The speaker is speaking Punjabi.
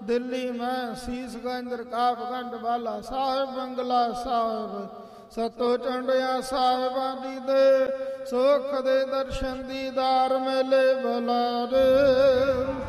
ਦਿੱਲੀ ਮੈਂ ਸੀਸਗੰਜ ਰਕਾਬਗੰਜ ਵਾਲਾ ਸਾਹਿਬ ਬੰਗਲਾ ਸਾਹਿਬ ਸਤੋ ਚੰਡਿਆ ਸਾਹਿਬਾਂ ਦੀ ਦੇ ਸੁਖ ਦੇ ਦਰਸ਼ਨ ਦੀਦਾਰ ਮੇਲੇ ਬੁਲਾਰੇ।